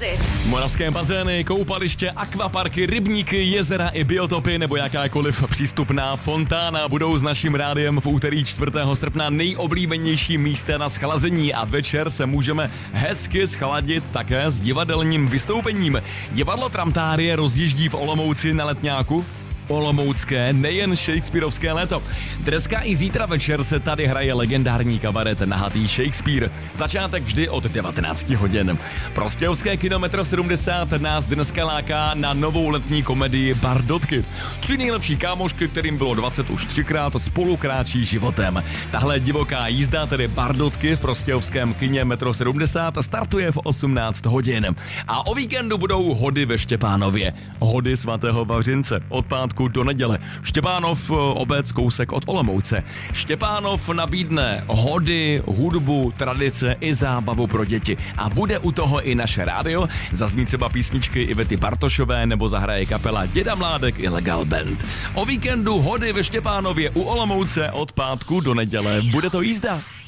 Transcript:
porazit. Moravské bazény, koupaliště, akvaparky, rybníky, jezera i biotopy nebo jakákoliv přístupná fontána budou s naším rádiem v úterý 4. srpna nejoblíbenější místa na schlazení a večer se můžeme hezky schladit také s divadelním vystoupením. Divadlo Tramtárie rozjíždí v Olomouci na Letňáku. Olomoucké, nejen shakespearovské léto. Dneska i zítra večer se tady hraje legendární kabaret Nahatý Shakespeare. Začátek vždy od 19 hodin. Prostějovské kino Metro 70 nás dneska láká na novou letní komedii Bardotky. 3 nejlepší kámošky, kterým bylo 20 už 3krát, spolu kráčí životem. Tahle divoká jízda, tedy Bardotky v prostějovském kině Metro 70, startuje v 18 hodin. A o víkendu budou hody ve Štěpánově. Hody svatého Vavřince. Od pátku do neděle. Štěpánov, obec kousek od Olomouce. Štěpánov nabídne hody, hudbu, tradice i zábavu pro děti. A bude u toho i naše rádio. Zazní třeba písničky Ivety Bartošové nebo zahraje kapela Děda Mládek i Legal Band. O víkendu hody ve Štěpánově u Olomouce od pátku do neděle. Bude to jízda.